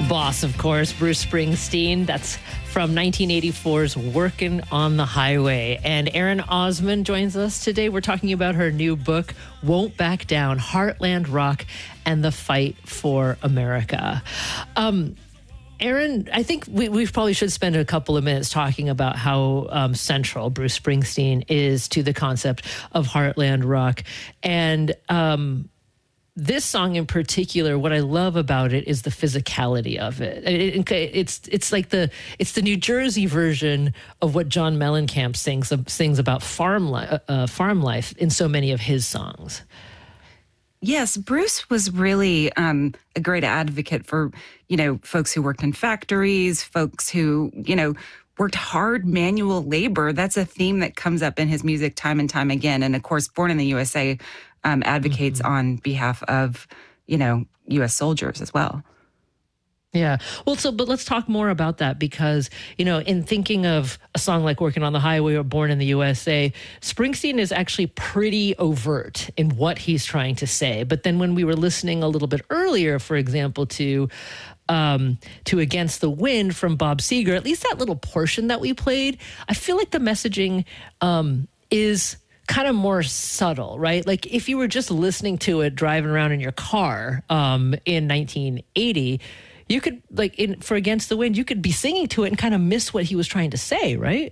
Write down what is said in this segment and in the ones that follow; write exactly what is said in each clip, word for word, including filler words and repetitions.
Boss, of course, Bruce Springsteen. That's from nineteen eighty-four's Workin' on the Highway. And Erin Osmond joins us today. We're talking about her new book, Won't Back Down, Heartland Rock and the Fight for America. Um, Erin, I think we, we probably should spend a couple of minutes talking about how um, central Bruce Springsteen is to the concept of Heartland Rock. And um, this song in particular, what I love about it is the physicality of it. It, it. It's it's like the it's the New Jersey version of what John Mellencamp sings sings about farm li- uh, farm life in so many of his songs. Yes, Bruce was really um, a great advocate for, you know, folks who worked in factories, folks who, you know, worked hard manual labor. That's a theme that comes up in his music time and time again. And of course, Born in the U S A um, advocates mm-hmm. on behalf of, you know, U S soldiers as well. Yeah. Well, so, but let's talk more about that because, you know, in thinking of a song like Working on the Highway or Born in the U S A, Springsteen is actually pretty overt in what he's trying to say. But then when we were listening a little bit earlier, for example, to um, to Against the Wind from Bob Seger, at least that little portion that we played, I feel like the messaging um, is kind of more subtle, right? Like if you were just listening to it driving around in your car um, in nineteen eighty, you could, like, in for Against the Wind, you could be singing to it and kind of miss what he was trying to say, right?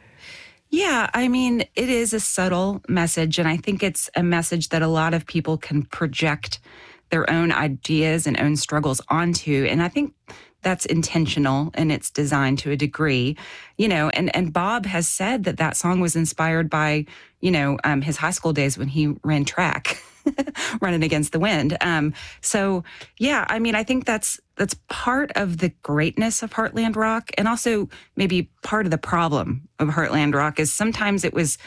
Yeah, I mean, it is a subtle message, and I think it's a message that a lot of people can project their own ideas and own struggles onto, and I think that's intentional and it's designed to a degree, you know, and, and Bob has said that that song was inspired by, you know, um, his high school days when he ran track. Running against the wind. Um, so, yeah, I mean, I think that's that's part of the greatness of Heartland Rock, and also maybe part of the problem of Heartland Rock is sometimes it was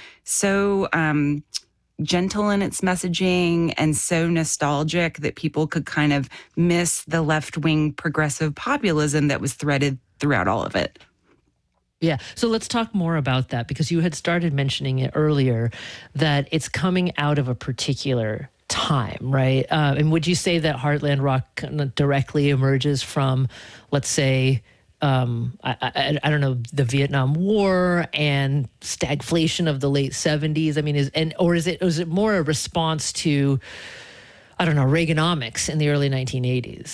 so um, gentle in its messaging and so nostalgic that people could kind of miss the left-wing progressive populism that was threaded throughout all of it. Yeah. So let's talk more about that because you had started mentioning it earlier that it's coming out of a particular time, right? Uh, and would you say that Heartland Rock kind of directly emerges from, let's say, um, I, I, I don't know, the Vietnam War and stagflation of the late seventies? I mean, is and or is it is it more a response to, I don't know, Reaganomics in the early nineteen eighties?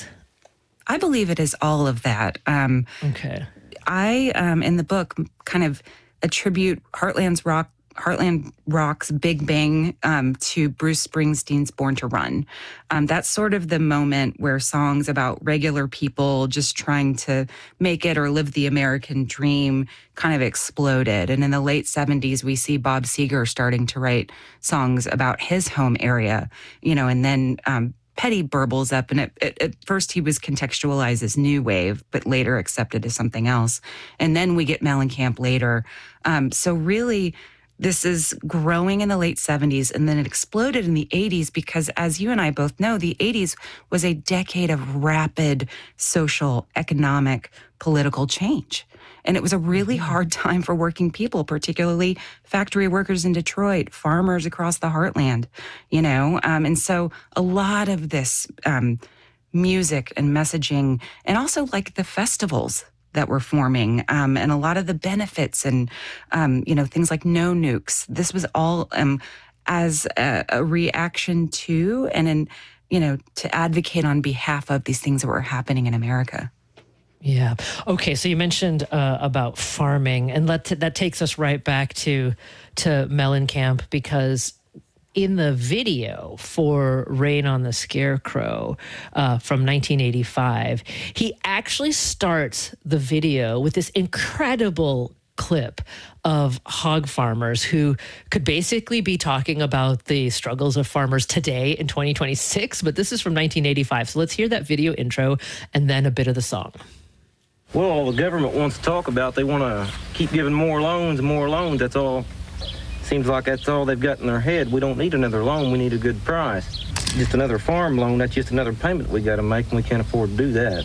I believe it is all of that. Um, okay. I, um, in the book, kind of attribute Heartland's Rock, Heartland Rock's Big Bang um, to Bruce Springsteen's Born to Run. Um, that's sort of the moment where songs about regular people just trying to make it or live the American dream kind of exploded. And in the late seventies, we see Bob Seger starting to write songs about his home area, you know, and then um, Petty burbles up, and at, at, at first he was contextualized as new wave, but later accepted as something else. And then we get Mellencamp later. Um, so really, this is growing in the late seventies, and then it exploded in the eighties because, as you and I both know, the eighties was a decade of rapid social, economic, political change. And it was a really hard time for working people, particularly factory workers in Detroit, farmers across the heartland, you know? Um, and so a lot of this um, music and messaging, and also like the festivals that were forming, um, and a lot of the benefits and, um, you know, things like No Nukes. This was all um, as a, a reaction to and, in, you know, to advocate on behalf of these things that were happening in America. Yeah. Okay. So you mentioned uh, about farming, and let that takes us right back to to Mellencamp, because in the video for Rain on the Scarecrow uh, from nineteen eighty-five, he actually starts the video with this incredible clip of hog farmers who could basically be talking about the struggles of farmers today in twenty twenty-six, but this is from nineteen eighty-five. So let's hear that video intro and then a bit of the song. Well, all the government wants to talk about, they want to keep giving more loans and more loans. That's all. Seems like that's all they've got in their head. We don't need another loan. We need a good price. Just another farm loan, that's just another payment we got to make, and we can't afford to do that.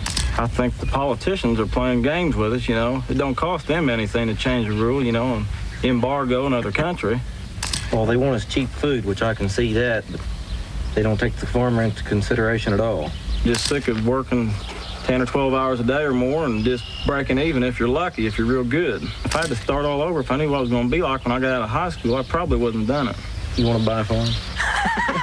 I think the politicians are playing games with us, you know. It don't cost them anything to change the rule, you know, and embargo another country. Well, they want us cheap food, which I can see that, but they don't take the farmer into consideration at all. Just sick of working ten or twelve hours a day or more and just breaking even if you're lucky, if you're real good. If I had to start all over, if I knew what I was going to be like when I got out of high school, I probably wouldn't have done it. You want to buy a farm?